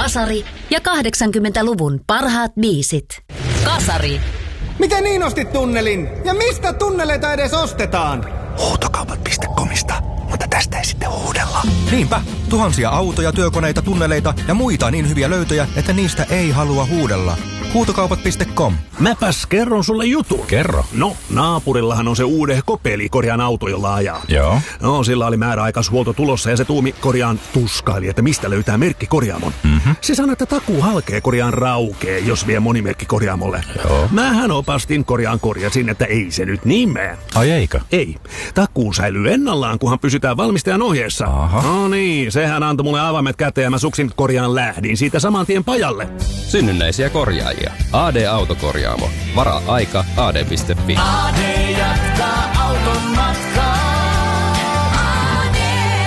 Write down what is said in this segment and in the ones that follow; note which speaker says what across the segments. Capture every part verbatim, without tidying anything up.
Speaker 1: Kasari ja kahdeksankymmentäluvun parhaat biisit. Kasari.
Speaker 2: Miten niin ostit tunnelin? Ja mistä tunneleita edes ostetaan?
Speaker 3: Huutokaupat piste comista, mutta tästä ei sitten huudella.
Speaker 4: Niinpä, tuhansia autoja, työkoneita, tunneleita ja muita niin hyviä löytöjä, että niistä ei halua huudella. Huutokaupat piste com.
Speaker 5: Mäpäs kerron sulle jutun.
Speaker 6: Kerro.
Speaker 5: No, naapurillahan on se uudehko pelikorjaan auto, jolla ajaa.
Speaker 6: Joo.
Speaker 5: No, sillä oli määräaikaishuolto tulossa ja se tuumi korjaan tuskaili, että mistä löytää merkkikorjaamon.
Speaker 6: Mm-hmm.
Speaker 5: Se sanoi, että takuu halkee korjaan raukee, jos vie monimerkkikorjaamolle.
Speaker 6: Joo.
Speaker 5: Mähän opastin korjaan korjasin, että ei se nyt niin mene.
Speaker 6: Ai eikö?
Speaker 5: Ei. Takuu säilyy ennallaan, kunhan pysytään valmistajan ohjeessa.
Speaker 6: Aha.
Speaker 5: No niin, sehän antoi mulle avaimet käteen ja mä suksin korjaan lähdin siitä saman tien pajalle.
Speaker 7: Synnynnäisiä korjaajia. A D-autokorjaamo. Varaa aika A D piste F I.
Speaker 8: A D jatkaa auton matkaa. A D.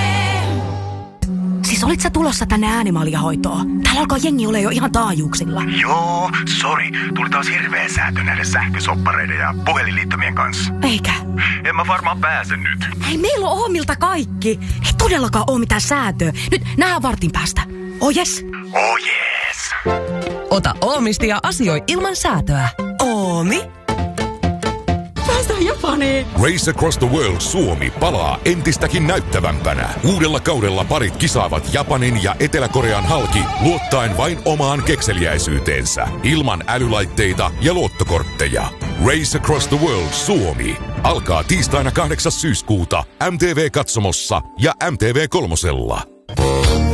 Speaker 9: Siis olit sä tulossa tänne äänimaljahoitoon? Täällä alkaa jengi ole jo ihan taajuuksilla.
Speaker 3: Joo, sori. Tuli taas hirveä säätö näiden sähkösoppareiden ja puhelinliittymien kanssa.
Speaker 9: Eikä?
Speaker 3: En mä varmaan pääse nyt.
Speaker 9: Hei, meillä on Oomilta kaikki. Ei todellakaan oo mitään säätöä. Nyt nähdään vartin päästä. Oh yes.
Speaker 3: Oh yes.
Speaker 10: Ota Oomisti ja asioi ilman säätöä.
Speaker 9: Oomi. Päästään Japaniin.
Speaker 11: Race Across the World Suomi palaa entistäkin näyttävämpänä. Uudella kaudella parit kisaavat Japanin ja Etelä-Korean halki luottaen vain omaan kekseliäisyyteensä. Ilman älylaitteita ja luottokortteja. Race Across the World Suomi alkaa tiistaina kahdeksas syyskuuta M T V-katsomossa ja M T V kolmosella.